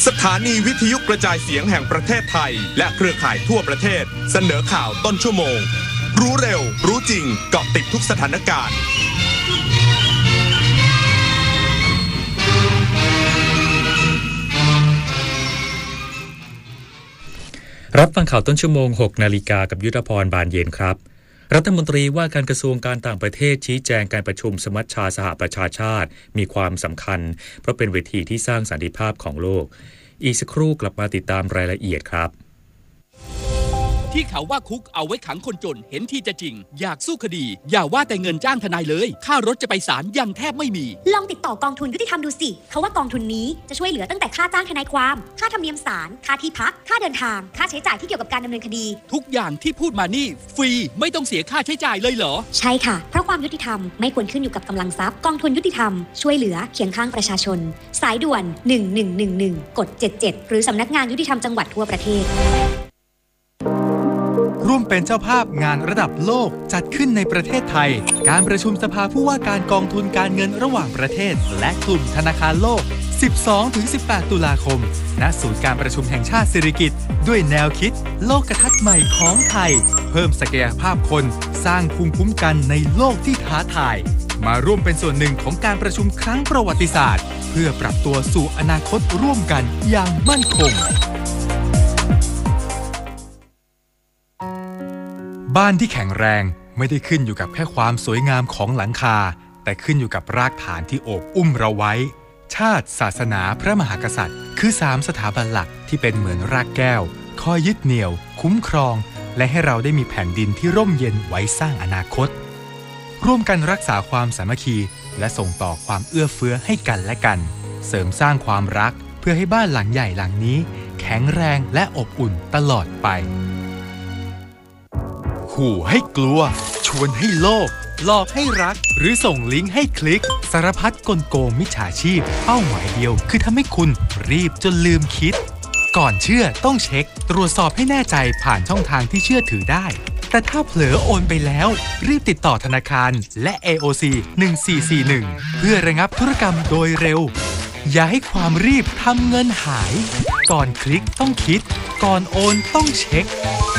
สถานีวิทยุกระจายเสียงแห่งประเทศไทยและเครือข่ายทั่วประเทศเสนอข่าวต้นชั่วโมงรู้เร็วรู้จริงเกาะติดทุกสถานการณ์รับฟังข่าวต้นชั่วโมง 6 นาฬิกากับยุทธพรบานเย็นครับรัฐมนตรีว่าการกระทรวงการต่างประเทศชี้แจงการประชุมสมัชชาสหประชาชาติมีความสำคัญเพราะเป็นเวทีที่สร้างสันติภาพของโลกอีกสักครู่กลับมาติดตามรายละเอียดครับที่เขาว่าคุกเอาไว้ขังคนจนเห็นที่จะจริงอยากสู้คดีอย่าว่าแต่เงินจ้างทนายเลยค่ารถจะไปศาลยังแทบไม่มีลองติดต่อกองทุนยุติธรรมดูสิเขาว่ากองทุนนี้จะช่วยเหลือตั้งแต่ค่าจ้างทนายความค่าธรรมเนียมศาลค่าที่พักค่าเดินทางค่าใช้จ่ายที่เกี่ยวกับการดำเนินคดีทุกอย่างที่พูดมานี่ฟรีไม่ต้องเสียค่าใช้จ่ายเลยเหรอใช่ค่ะเพราะความยุติธรรมไม่ควรขึ้นอยู่กับกำลังทรัพย์กองทุนยุติธรรมช่วยเหลือเคียงข้างประชาชนสายด่วน1111กด77หรือสำนักงานยุติธรรมจังหวัดทั่วประเทศร่วมเป็นเจ้าภาพงานระดับโลกจัดขึ้นในประเทศไทยการประชุมสภาผู้ว่าการกองทุนการเงินระหว่างประเทศและกลุ่มธนาคารโลก 12-18 ตุลาคมณศูนย์การประชุมแห่งชาติสิริกิติ์ด้วยแนวคิดโลกทัศน์ใหม่ของไทยเพิ่มศักยภาพคนสร้างภูมิคุ้มกันในโลกที่ท้าทายมาร่วมเป็นส่วนหนึ่งของการประชุมครั้งประวัติศาสตร์เพื่อปรับตัวสู่อนาคตร่วมกันอย่างมั่นคงบ้านที่แข็งแรงไม่ได้ขึ้นอยู่กับแค่ความสวยงามของหลังคาแต่ขึ้นอยู่กับรากฐานที่โอบอุ้มเราไว้ชาติศาสนาพระมหากษัตริย์คือ3สถาบันหลักที่เป็นเหมือนรากแก้วคอยยึดเหนี่ยวคุ้มครองและให้เราได้มีแผ่นดินที่ร่มเย็นไว้สร้างอนาคตร่วมกันรักษาความสามัคคีและส่งต่อความเอื้อเฟื้อให้กันและกันเสริมสร้างความรักเพื่อให้บ้านหลังใหญ่หลังนี้แข็งแรงและอบอุ่นตลอดไปขู่ให้กลัวชวนให้โลภหลอกให้รักหรือส่งลิงก์ให้คลิกสารพัดกลโกงมิจฉาชีพเป้าหมายเดียวคือทำให้คุณรีบจนลืมคิดก่อนเชื่อต้องเช็คตรวจสอบให้แน่ใจผ่านช่องทางที่เชื่อถือได้แต่ถ้าเผลอโอนไปแล้วรีบติดต่อธนาคารและ AOC 1441เพื่อระงับธุรกรรมโดยเร็วอย่าให้ความรีบทำเงินหายก่อนคลิกต้องคิดก่อนโอนต้องเช็ค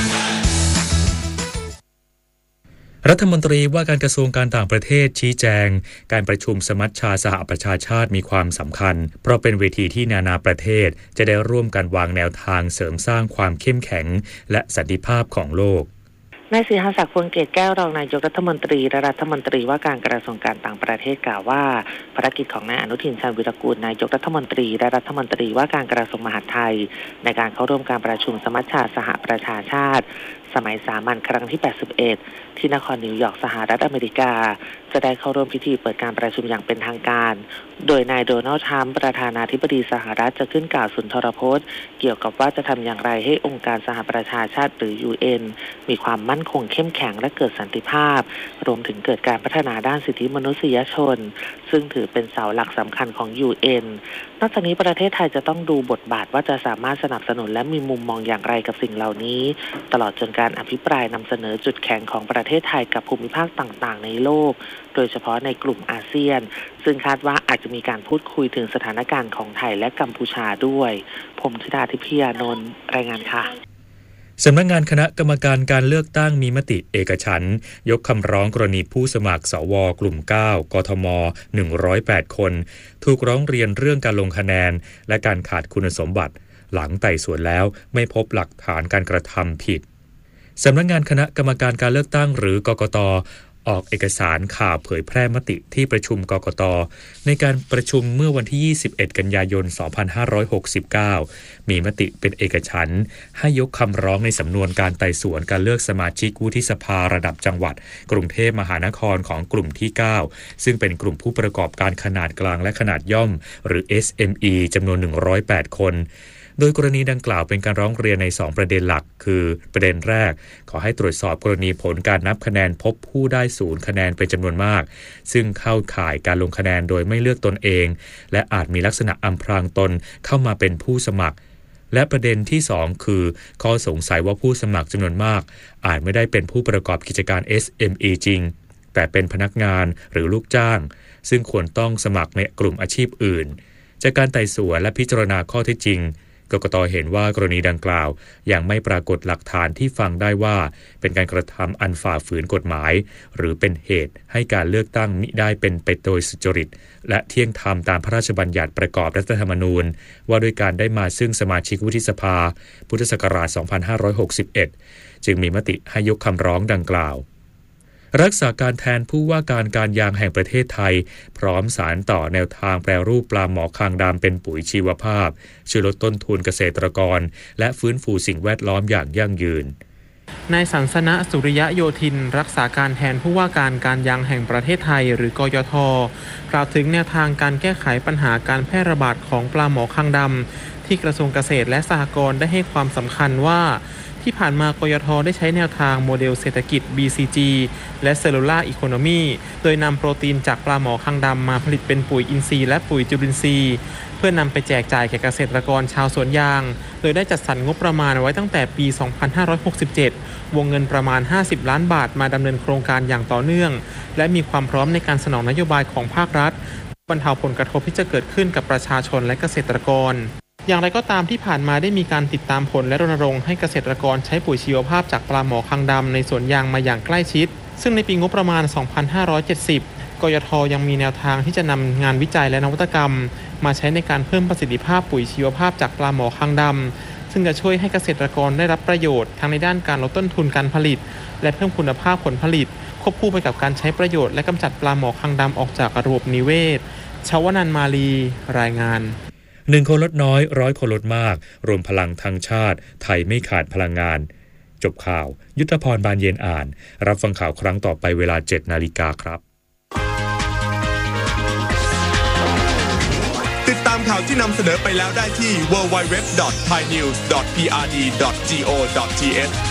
รัฐมนตรีว่าการกระทรวงการต่างประเทศชี้แจงการประชุมสมัชชาสหประชาชาติมีความสำคัญเพราะเป็นเวทีที่นานาประเทศจะได้ร่วมกันวางแนวทางเสริมสร้างความเข้มแข็งและสันติภาพของโลกนายศิรศักดิ์ พวงเกตแก้วรองนายกรัฐมนตรีและรัฐมนตรีว่าการกระทรวงการต่างประเทศกล่าวว่าภารกิจของนายอนุทิน ชาญวิรากูลนายกรัฐมนตรีและรัฐมนตรีว่าการกระทรวงมหาดไทยในการเข้าร่วมการประชุมสมัชชาสหประชาชาติสมัยสามัญครั้งที่81ที่นครนิวยอร์กสหรัฐอเมริกาจะได้เข้าร่วมพิธีเปิดการประชุมอย่างเป็นทางการโดยนายโดนัลด์ ทรัมป์ประธานาธิบดีสหรัฐจะขึ้นกล่าวสุนทรพจน์เกี่ยวกับว่าจะทำอย่างไรให้องค์การสหประชาชาติหรือ UN มีความมั่นคงเข้มแข็งและเกิดสันติภาพรวมถึงเกิดการพัฒนาด้านสิทธิมนุษยชนซึ่งถือเป็นเสาหลักสำคัญของ UN นอกจากนี้ประเทศไทยจะต้องดูบทบาทว่าจะสามารถสนับสนุนและมีมุมมองอย่างไรกับสิ่งเหล่านี้ตลอดจนการอภิปรายนำเสนอจุดแข็งของประเทศไทยกับภูมิภาคต่างๆในโลกโดยเฉพาะในกลุ่มอาเซียนซึ่งคาดว่าอาจจะมีการพูดคุยถึงสถานการณ์ของไทยและกัมพูชาด้วยผมธิดาทิพยานนท์รายงานค่ะสำนักงานคณะกรรมการการเลือกตั้งมีมติเอกฉันท์ยกคำร้องกรณีผู้สมัครสวกลุ่ม9กทม108คนถูกร้องเรียนเรื่องการลงคะแนนและการขาดคุณสมบัติหลังไต่สวนแล้วไม่พบหลักฐานการกระทำผิดสำนักงานคณะกรรมการการเลือกตั้งหรือกกต.ออกเอกสารข่าวเผยแพร่มติที่ประชุมกกต.ในการประชุมเมื่อวันที่21กันยายน2569มีมติเป็นเอกฉันท์ให้ยกคำร้องในสำนวนการไต่สวนการเลือกสมาชิกวุฒิสภาระดับจังหวัดกรุงเทพมหานครของกลุ่มที่9ซึ่งเป็นกลุ่มผู้ประกอบการขนาดกลางและขนาดย่อมหรือ SME จำนวน108คนโดยกรณีดังกล่าวเป็นการร้องเรียนใน2ประเด็นหลักคือประเด็นแรกขอให้ตรวจสอบกรณีผลการนับคะแนนพบผู้ได้0คะแนนเป็นจำนวนมากซึ่งเข้าข่ายการลงคะแนนโดยไม่เลือกตนเองและอาจมีลักษณะอำพรางตนเข้ามาเป็นผู้สมัครและประเด็นที่2คือข้อสงสัยว่าผู้สมัครจำนวนมากอาจไม่ได้เป็นผู้ประกอบกิจการ SME จริงแต่เป็นพนักงานหรือลูกจ้างซึ่งควรต้องสมัครในกลุ่มอาชีพอื่นจากการไต่สวนและพิจารณาข้อเท็จจริงกกต.เห็นว่ากรณีดังกล่าวยังไม่ปรากฏหลักฐานที่ฟังได้ว่าเป็นการกระทำอันฝ่าฝืนกฎหมายหรือเป็นเหตุให้การเลือกตั้งมิได้เป็นไปโดยสุจริตและเที่ยงธรรมตามพระราชบัญญัติประกอบรัฐธรรมนูญว่าด้วยการได้มาซึ่งสมาชิกวุฒิสภาพุทธศักราช 2561 จึงมีมติให้ยกคำร้องดังกล่าวรักษาการแทนผู้ว่าการยางแห่งประเทศไทยพร้อมสารต่อแนวทางแปรรูปปลาหมอคางดำเป็นปุ๋ยชีวภาพช่วยลดต้นทุนเกษตรกรและฟื้นฟูสิ่งแวดล้อมอย่างยั่งยืนนายสันสนะสุริยะโยธินรักษาการแทนผู้ว่าการยางแห่งประเทศไทยหรือกยท.กล่าวถึงแนวทางการแก้ไขปัญหาการแพร่ระบาดของปลาหมอคางดำที่กระทรวงเกษตรและสหกรณ์ได้ให้ความสำคัญว่าที่ผ่านมากยท.ได้ใช้แนวทางโมเดลเศรษฐกิจ BCG และ Cellular Economy โดยนำโปรตีนจากปลาหมอคางดำมาผลิตเป็นปุ๋ยอินทรีย์และปุ๋ยจุลินทรีย์เพื่อนำไปแจกจ่ายแก่เกษตรกรชาวสวนยางโดยได้จัดสรรงบประมาณไว้ตั้งแต่ปี 2567 วงเงินประมาณ50ล้านบาทมาดำเนินโครงการอย่างต่อเนื่องและมีความพร้อมในการสนองนโยบายของภาครัฐบรรเทาผลกระทบที่จะเกิดขึ้นกับประชาชนและเกษตรกรอย่างไรก็ตามที่ผ่านมาได้มีการติดตามผลและรณรงค์ให้เกษตรกรใช้ปุ๋ยชีวภาพจากปลาหมอคางดำในสวนยางมาอย่างใกล้ชิดซึ่งในปีงบประมาณ 2570 กยท.ยังมีแนวทางที่จะนำงานวิจัยและนวัตกรรมมาใช้ในการเพิ่มประสิทธิภาพปุ๋ยชีวภาพจากปลาหมอคางดำซึ่งจะช่วยให้เกษตรกรได้รับประโยชน์ทั้งในด้านการลดต้นทุนการผลิตและเพิ่มคุณภาพผลผลิตควบคู่ไปกับการใช้ประโยชน์และกำจัดปลาหมอคางดำออกจากระบบนิเวศชวนันท์มาลีรายงาน 1 คนลดน้อย100 คนลดมากรวมพลังทั้งชาติไทยไม่ขาดพลังงานจบข่าวยุทธพรบานเย็นอ่านรับฟังข่าวครั้งต่อไปเวลา 7:00 น.ครับติดตามข่าวที่นำเสนอไปแล้วได้ที่ www.thainews.prd.go.th